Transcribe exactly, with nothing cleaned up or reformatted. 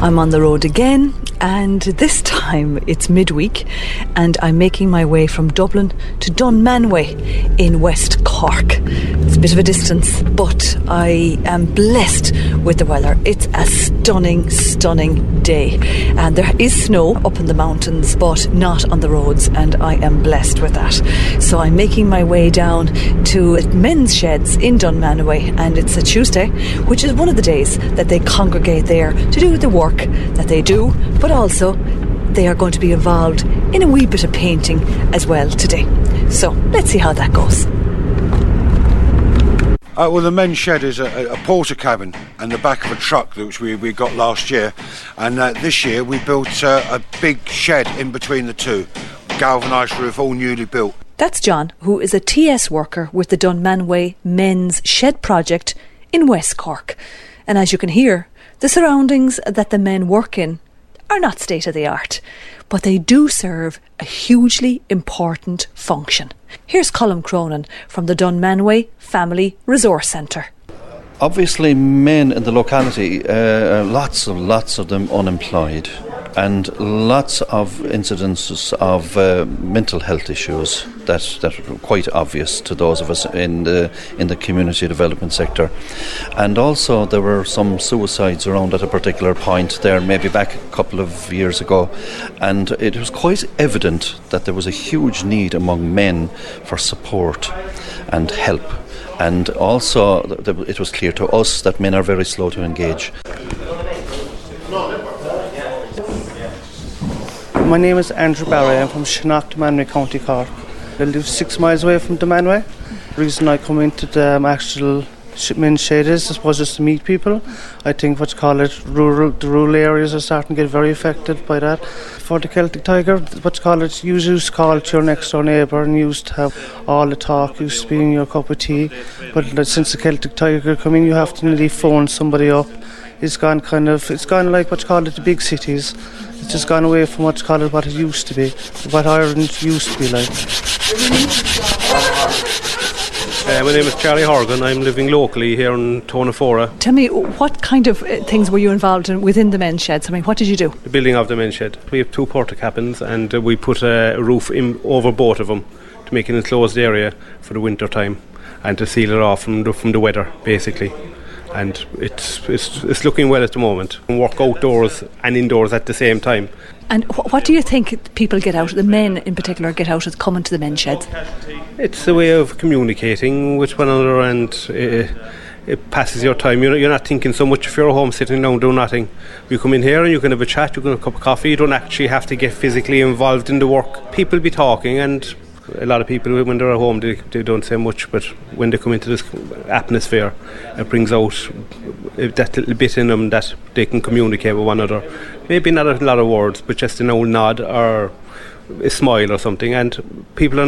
I'm on the road again, and this time it's midweek, and I'm making my way from Dublin to Dunmanway in West Cork. It's a bit of a distance, but I am blessed with the weather. It's a stunning, stunning day, and there is snow up in the mountains, but not on the roads, and I am blessed with that. So I'm making my way down to Men's Sheds in Dunmanway, and it's a Tuesday, which is one of the days that they congregate there to do the work that they do, but also they are going to be involved in a wee bit of painting as well today. So let's see how that goes. Uh, well, the Men's Shed is a, a porter cabin and the back of a truck which we, we got last year, and uh, this year we built uh, a big shed in between the two, galvanised roof, all newly built. That's John, who is a T S worker with the Dunmanway Men's Shed project in West Cork. And as you can hear, the surroundings that the men work in are not state-of-the-art, but they do serve a hugely important function. Here's Colm Cronin from the Dunmanway Family Resource Centre. Obviously, men in the locality, uh, lots of lots of them unemployed, and lots of incidences of uh, mental health issues that that are quite obvious to those of us in the in the community development sector. And also there were some suicides around at a particular point there, maybe back a couple of years ago, and it was quite evident that there was a huge need among men for support and help. And also th- it was clear to us that men are very slow to engage. My name is Andrew Barry. I'm from Shannock, Dunmanway, County Cork. I live six miles away from Dunmanway. The reason I come into the um, actual Men's Shed is, I suppose, just to meet people. I think what you call it, rural, the rural areas are starting to get very affected by that. For the Celtic Tiger, what you call it, you used to call it your next door neighbour and you used to have all the talk, used to be in your cup of tea. But uh, since the Celtic Tiger come in, you have to nearly phone somebody up. It's gone kind of, it's gone like what you call it, the big cities. It's just gone away from what you call it, what it used to be, what Ireland used to be like. Uh, my name is Charlie Horgan. I'm living locally here in Tonafora. Tell me, what kind of uh, things were you involved in within the Men's Sheds? I mean, what did you do? The building of the Men's Shed. We have two porta cabins, and uh, we put a roof in over both of them to make an enclosed area for the winter time and to seal it off from the, from the weather, basically. And it's, it's it's looking well at the moment. We work outdoors and indoors at the same time. And wh- what do you think people get out, the men in particular, get out of coming to the Men's Sheds? It's a way of communicating with one another, and uh, it passes your time. You're, you're not thinking so much if you're at home sitting down doing nothing. You come in here and you can have a chat, you can have a cup of coffee. You don't actually have to get physically involved in the work. People be talking, and a lot of people, when they're at home, they, they don't say much, but when they come into this atmosphere, it brings out that little bit in them that they can communicate with one another. Maybe not a lot of words, but just an old nod or a smile or something, and people